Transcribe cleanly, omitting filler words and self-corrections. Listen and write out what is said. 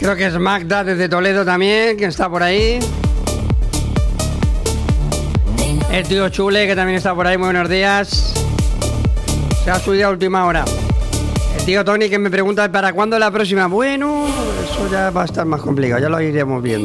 Creo que es Magda desde Toledo también, que está por ahí. El tío Chule, que también está por ahí, muy buenos días. Se ha subido a última hora. El tío Tony, que me pregunta para cuándo la próxima. Bueno, eso ya va a estar más complicado, ya lo iremos viendo.